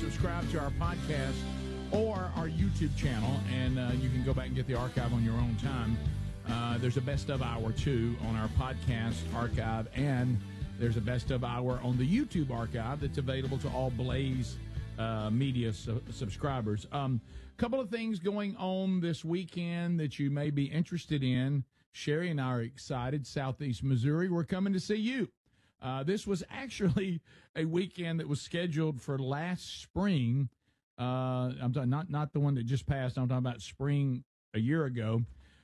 subscribe to our podcast or our YouTube channel, and you can go back and get the archive on your own time. There's a best of hour, too, on our podcast archive, and there's a best of hour on the YouTube archive that's available to all Blaze Media subscribers. Couple of things going on this weekend that you may be interested in. Sherry and I are excited. Southeast Missouri, we're coming to see you. This was actually a weekend that was scheduled for last spring. I'm talking not the one that just passed. I'm talking about spring a year ago.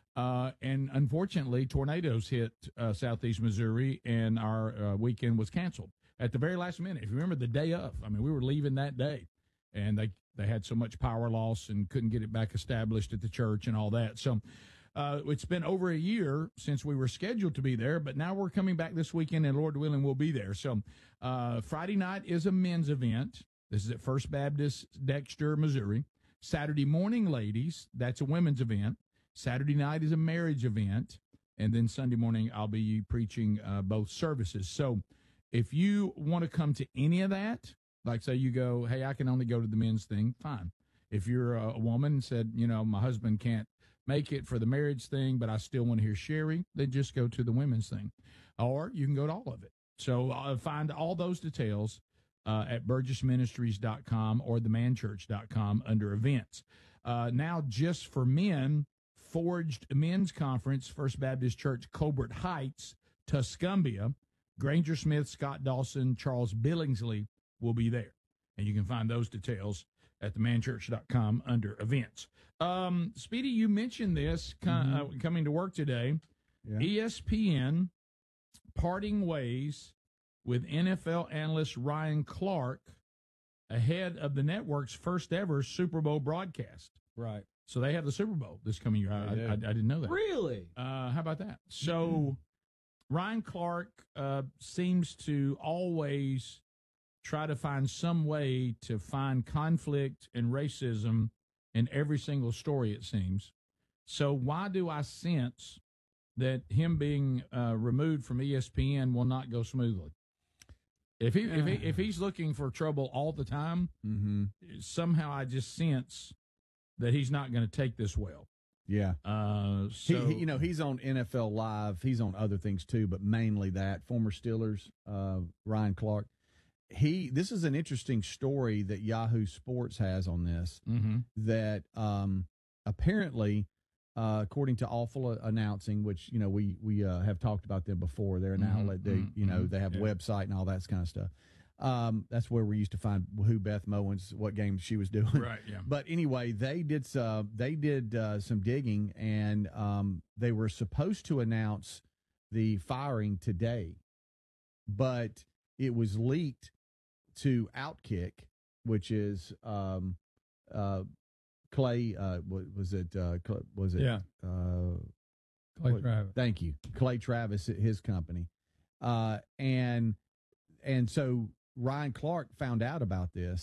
And unfortunately, tornadoes hit Southeast Missouri, and our weekend was canceled at the very last minute. If you remember, the day of, I mean, we were leaving that day, and they had so much power loss and couldn't get it back established at the church and all that. So it's been over a year since we were scheduled to be there, but now we're coming back this weekend, and Lord willing, we'll be there. So Friday night is a men's event. This is at First Baptist Dexter, Missouri. Saturday morning, ladies, that's a women's event. Saturday night is a marriage event. And then Sunday morning, I'll be preaching both services. So if you want to come to any of that, like say you go, hey, I can only go to the men's thing, fine. If you're a woman and said, you know, my husband can't make it for the marriage thing, but I still want to hear Sherry, then just go to the women's thing. Or you can go to all of it. So find all those details at burgessministries.com or themanchurch.com under events. Now, just for men, Forged Men's Conference, First Baptist Church, Colbert Heights, Tuscumbia. Granger Smith, Scott Dawson, Charles Billingsley will be there. And you can find those details at themanchurch.com under events. Speedy, you mentioned this coming to work today. Yeah. ESPN parting ways with NFL analyst Ryan Clark ahead of the network's first ever Super Bowl broadcast. Right. So they have the Super Bowl this coming year. I didn't know that. Really? How about that? So Ryan Clark seems to always try to find some way to find conflict and racism in every single story, it seems. So why do I sense that him being removed from ESPN will not go smoothly? If he's looking for trouble all the time, somehow I just sense that he's not going to take this well. Yeah. So he's on NFL Live. He's on other things too, but mainly that. Former Steelers, Ryan Clark. This is an interesting story that Yahoo Sports has on this. That apparently, according to Awful Announcing, which we have talked about them before. They're an outlet. They have a website and all that kind of stuff. That's where we used to find who Beth Mowens, what game she was doing. Right. Yeah. But anyway, they did some digging, and they were supposed to announce the firing today, but it was leaked to Outkick, which is Clay. Was it? Yeah. Clay Travis. Thank you, Clay Travis, his company, and so Ryan Clark found out about this